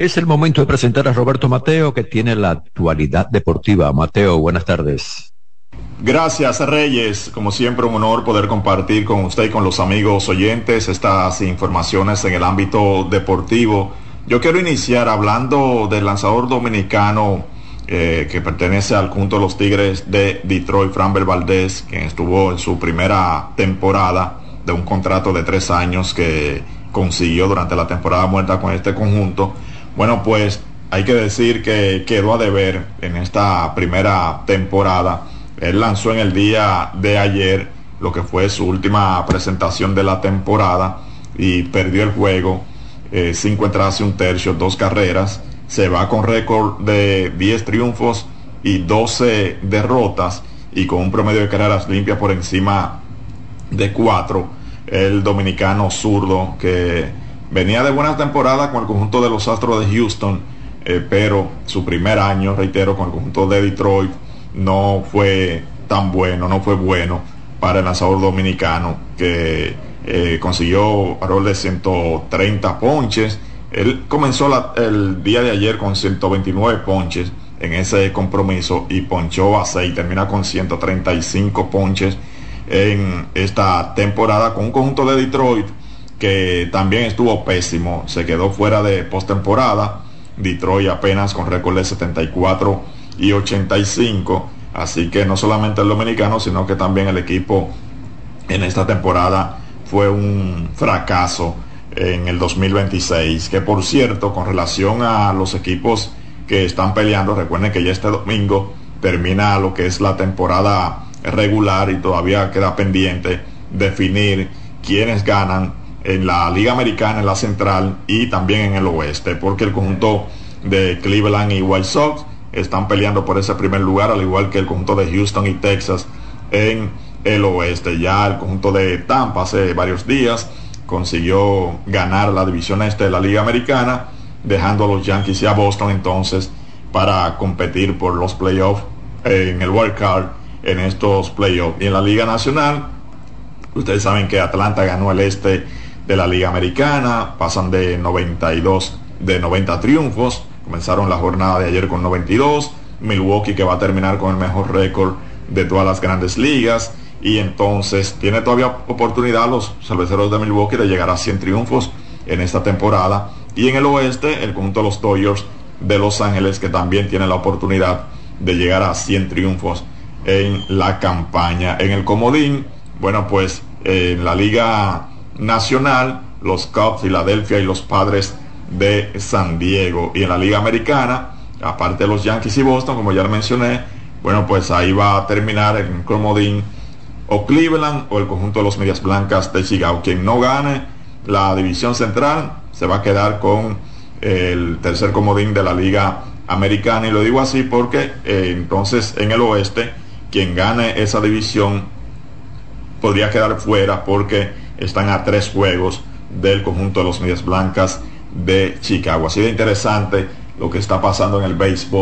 Es el momento de presentar a Roberto Mateo, que tiene la actualidad deportiva. Mateo, buenas tardes. Gracias, Reyes. Como siempre, un honor poder compartir con usted y con los amigos oyentes estas informaciones en el ámbito deportivo. Yo quiero iniciar hablando del lanzador dominicano que pertenece al conjunto de los Tigres de Detroit, Framber Valdez, quien estuvo en su primera temporada de un contrato de 3 años que consiguió durante la temporada muerta con este conjunto. Bueno, pues hay que decir que quedó a deber en esta primera temporada. Él lanzó en el día de ayer lo que fue su última presentación de la temporada y perdió el juego, 5 entradas y 1/3, 2 carreras. Se va con récord de 10 triunfos y 12 derrotas y con un promedio de carreras limpias por encima de 4. El dominicano zurdo que venía de buenas temporadas con el conjunto de los Astros de Houston, pero su primer año, reitero, con el conjunto de Detroit no fue tan bueno, no fue bueno para el lanzador dominicano, que consiguió alrededor de 130 ponches. Él comenzó el día de ayer con 129 ponches en ese compromiso y ponchó a 6, termina con 135 ponches en esta temporada con un conjunto de Detroit que también estuvo pésimo, se quedó fuera de postemporada. Detroit apenas con récord de 74 y 85, así que no solamente el dominicano, sino que también el equipo en esta temporada fue un fracaso en el 2026, que por cierto, con relación a los equipos que están peleando, recuerden que ya este domingo termina lo que es la temporada regular y todavía queda pendiente definir quiénes ganan en la Liga Americana, en la Central y también en el Oeste, porque el conjunto de Cleveland y White Sox están peleando por ese primer lugar, al igual que el conjunto de Houston y Texas en el Oeste. Ya el conjunto de Tampa hace varios días consiguió ganar la división este de la Liga Americana, dejando a los Yankees y a Boston entonces para competir por los playoffs en el wild card en estos playoffs. Y en la Liga Nacional, ustedes saben que Atlanta ganó el este de la Liga Americana, pasan de 90 triunfos, comenzaron la jornada de ayer con 92, Milwaukee, que va a terminar con el mejor récord de todas las grandes ligas, y entonces tiene todavía oportunidad los cerveceros de Milwaukee de llegar a 100 triunfos en esta temporada. Y en el oeste, el conjunto de los Dodgers de Los Ángeles, que también tiene la oportunidad de llegar a 100 triunfos en la campaña. En el comodín, bueno, pues en la Liga Nacional, los Cubs, Filadelfia y los Padres de San Diego. Y en la Liga Americana, aparte de los Yankees y Boston, como ya lo mencioné, bueno, pues ahí va a terminar el comodín o Cleveland o el conjunto de los Medias Blancas de Chicago. Quien no gane la división central se va a quedar con el tercer comodín de la Liga Americana, y lo digo así porque entonces en el oeste quien gane esa división podría quedar fuera, porque están a 3 juegos del conjunto de los Medias Blancas de Chicago. Así de interesante lo que está pasando en el béisbol